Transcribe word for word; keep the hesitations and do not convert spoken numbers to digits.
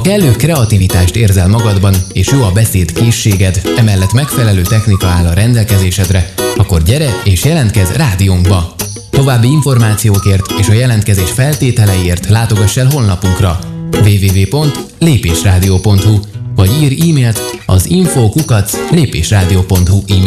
kellő kreativitást érzel magadban, és jó a beszéd készséged, emellett megfelelő technika áll a rendelkezésedre, akkor gyere és jelentkezz rádiónkba! További információkért és a jelentkezés feltételeiért látogass el honlapunkra double-u double-u double-u pont lépésrádió pont hu vagy írj e-mailt az info kukac lépésrádió pont hu e-mail